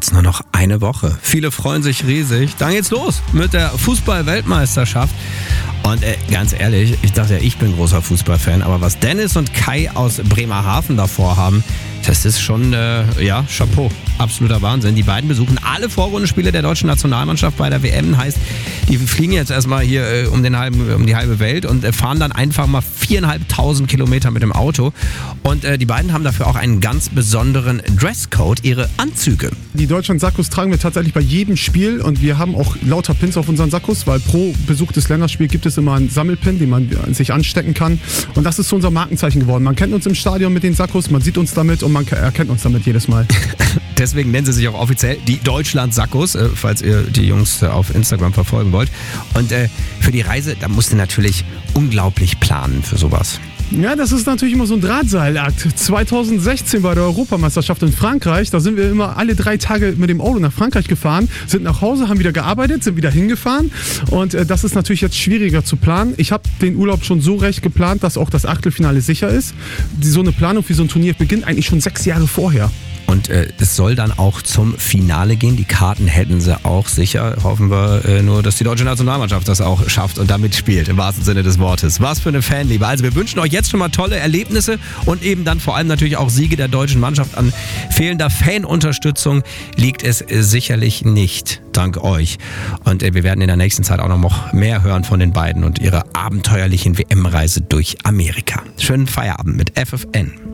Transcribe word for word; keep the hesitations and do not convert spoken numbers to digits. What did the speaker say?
ist nur noch eine Woche. Viele freuen sich riesig. Dann geht's los mit der Fußball-Weltmeisterschaft. Und äh, ganz ehrlich, ich dachte ja, ich bin großer Fußballfan, aber was Dennis und Kai aus Bremerhaven davor haben, das ist schon, äh, ja, Chapeau. Absoluter Wahnsinn. Die beiden besuchen alle Vorrundenspiele der deutschen Nationalmannschaft bei der W M. Heißt, die fliegen jetzt erstmal hier äh, um, den halben, um die halbe Welt und äh, fahren dann einfach mal viereinhalbtausend Kilometer mit dem Auto. Und äh, die beiden haben dafür auch einen ganz besonderen Dresscode, ihre Anzüge. Die Deutschland-Sakkos tragen wir tatsächlich bei jedem Spiel und wir haben auch lauter Pins auf unseren Sakkos, weil pro besuchtes Länderspiel gibt es immer einen Sammelpin, den man sich anstecken kann. Und das ist so unser Markenzeichen geworden. Man kennt uns im Stadion mit den Sakkos, man sieht uns damit und man erkennt uns damit jedes Mal. Deswegen nennen sie sich auch offiziell die Deutschland-Sakkos, äh, falls ihr die Jungs äh, auf Instagram verfolgen wollt. Und äh, für die Reise, da musst du natürlich unglaublich planen für sowas. Ja, das ist natürlich immer so ein Drahtseilakt. zwanzig sechzehn bei der Europameisterschaft in Frankreich, da sind wir immer alle drei Tage mit dem Auto nach Frankreich gefahren, sind nach Hause, haben wieder gearbeitet, sind wieder hingefahren und äh, das ist natürlich jetzt schwieriger zu planen. Ich habe den Urlaub schon so recht geplant, dass auch das Achtelfinale sicher ist. Die, so eine Planung für so ein Turnier beginnt eigentlich schon sechs Jahre vorher. Und äh, es soll dann auch zum Finale gehen. Die Karten hätten sie auch sicher. Hoffen wir äh, nur, dass die deutsche Nationalmannschaft das auch schafft und damit spielt, im wahrsten Sinne des Wortes. Was für eine Fanliebe. Also wir wünschen euch jetzt schon mal tolle Erlebnisse und eben dann vor allem natürlich auch Siege der deutschen Mannschaft. An fehlender Fanunterstützung liegt es äh, sicherlich nicht. Dank euch. Und äh, wir werden in der nächsten Zeit auch noch mehr hören von den beiden und ihrer abenteuerlichen W M-Reise durch Amerika. Schönen Feierabend mit F F N.